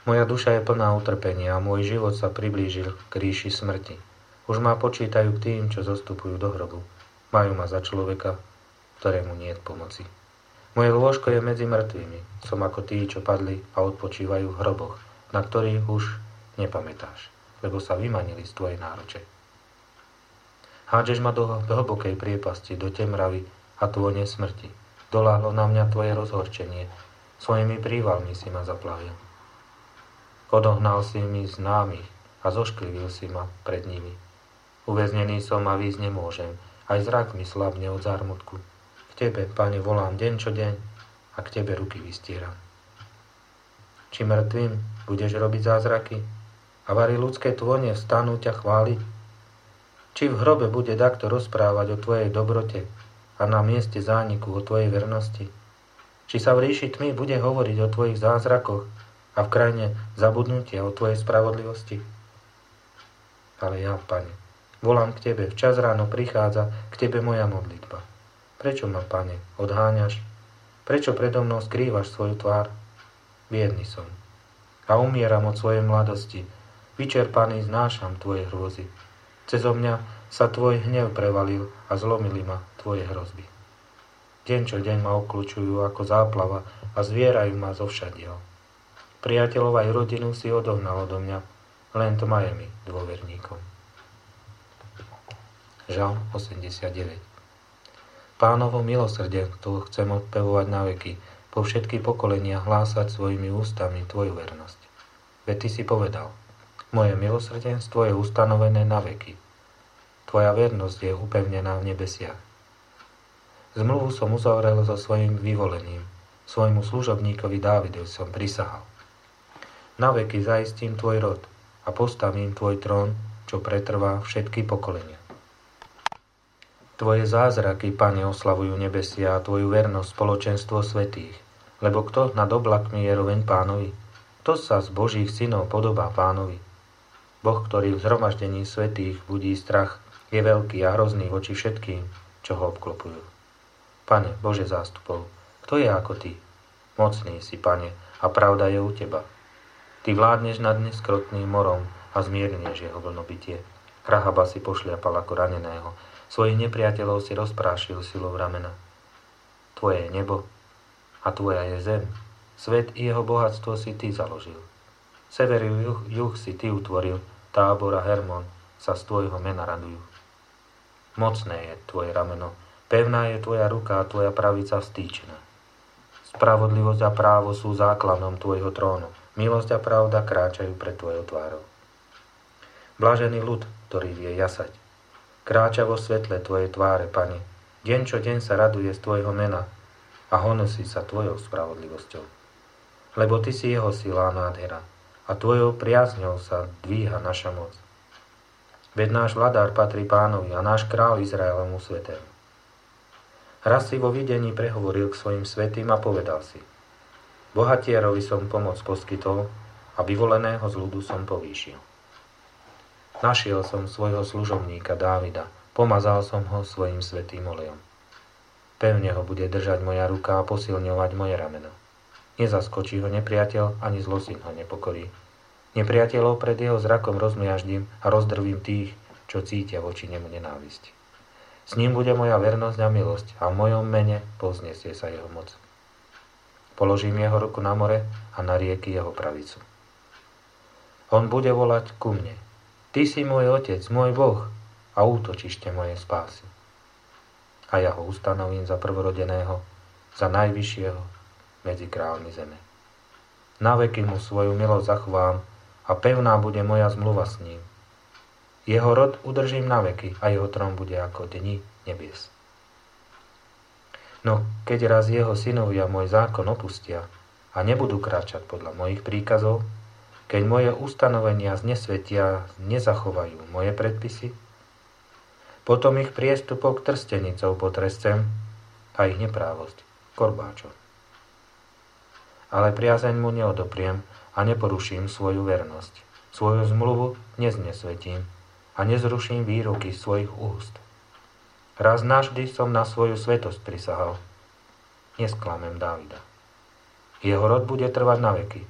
Moja duša je plná utrpenia a môj život sa priblížil k ríši smrti. Už ma počítajú k tým, čo zostupujú do hrobu. Majú ma za človeka, ktorému nie je pomoci. Moje lôžko je medzi mŕtvými. Som ako tí, čo padli a odpočívajú v hroboch, na ktorých už nepamätáš, lebo sa vymanili z tvojej náruče. Hádžeš ma do hlbokej priepasti, do temravy a tône smrti. Doľahlo na mňa tvoje rozhorčenie, svojimi prívalmi si ma zaplavil. Odohnal si mi známych a zošklivil si ma pred nimi. Uväznený som a výjsť nemôžem, aj zrak mi slabne od zármutku. K tebe, Pane, volám deň čo deň a k tebe ruky vystieram. Či mŕtvým budeš robiť zázraky a vari ľudské tvonie vstanú ťa chváliť? Či v hrobe bude takto rozprávať o tvojej dobrote a na mieste zániku o tvojej vernosti? Či sa v ríši tmy bude hovoriť o tvojich zázrakoch a v krajine zabudnutia o tvojej spravodlivosti? Ale ja, Pane, volám k tebe, včas ráno prichádza k tebe moja modlitba. Prečo ma, Pane, odháňaš? Prečo predo mnou skrývaš svoju tvár? Biedný som a umieram od svojej mladosti. Vyčerpaný znášam tvoje hrôzy. Cezo mňa sa tvoj hnev prevalil a zlomili ma tvoje hrozby. Deň čo deň ma okľučujú ako záplava a zvierajú ma zo všadiel. Priateľov aj rodinu si odohnal odo mňa, len tma je mi dôverníkom. Žalm 89. Pánovo milosrdenstvo chcem odpevovať na veky, po všetky pokolenia hlásať svojimi ústami tvoju vernosť. Veď ty si povedal, moje milosrdenstvo je ustanovené na veky. Tvoja vernosť je upevnená v nebesiach. Zmluvu som uzavrel so svojím vyvoleným, svojmu služobníkovi Dávidovi som prisahal. Na veky zaistím tvoj rod a postavím tvoj trón, čo pretrvá všetky pokolenia. Tvoje zázraky, Pane, oslavujú nebesia a tvoju vernosť spoločenstvo svätých. Lebo kto nad oblakmi je roveň Pánovi? Kto sa z Božích synov podobá Pánovi? Boh, ktorý v zhromaždení svätých budí strach, je veľký a hrozný voči všetkým, čo ho obklopujú. Pane, Bože zástupov, kto je ako ty? Mocný si, Pane, a pravda je u teba. Ty vládneš nad neskrotným morom a zmiernieš jeho vlnobytie. Rahaba si pošliapal ako raneného, svojich nepriateľov si rozprášil silou ramena. Tvoje je nebo a tvoja je zem. Svet i jeho bohatstvo si ty založil. Sever i juh si ty utvoril, Tábor a Hermon sa z tvojho mena radujú. Mocné je tvoje rameno, pevná je tvoja ruka a tvoja pravica vstýčená. Spravodlivosť a právo sú základom tvojho trónu, milosť a pravda kráčajú pred tvojou tvárou. Blažený ľud, ktorý vie jasať, kráča vo svetle tvojej tváre, Pane. Deň čo deň sa raduje z tvojho mena a honosí sa tvojou spravodlivosťou. Lebo ty si jeho sila a nádhera a tvojou priazňou sa dvíha naša moc. Veď náš vladár patrí Pánovi a náš kráľ Izraelomu svätému. Raz si vo videní prehovoril k svojim svätým a povedal si: Bohatierovi som pomoc poskytol a vyvoleného z ľudu som povýšil. Našiel som svojho služobníka Dávida, pomazal som ho svojim svätým olejom. Pevne ho bude držať moja ruka a posilňovať moje rameno. Nezaskočí ho nepriateľ, ani zlosyn ho nepokorí. Nepriateľov pred jeho zrakom rozmiaždím a rozdrvím tých, čo cítia voči nemu nenávisť. S ním bude moja vernosť a milosť a v mojom mene povznesie sa jeho moc. Položím jeho ruku na more a na rieky jeho pravicu. On bude volať ku mne: Ty si môj otec, môj Boh a útočište mojej spásy. A ja ho ustanovím za prvorodeného, za najvyššieho medzi kráľmi zeme. Na veky mu svoju milosť zachovám a pevná bude moja zmluva s ním. Jeho rod udržím na veky a jeho trón bude ako dni nebies. No keď raz jeho synovia môj zákon opustia a nebudú kráčať podľa mojich príkazov, keď moje ustanovenia znesvetia, nezachovajú moje predpisy, potom ich priestupok trstenicou potrescem a ich neprávosť korbáčom. Ale priazeň mu neodopriem a neporuším svoju vernosť. Svoju zmluvu neznesvetím a nezruším výroky svojich úst. Raz navždy som na svoju svetosť prisahal. Nesklamem Dávida. Jeho rod bude trvať na veky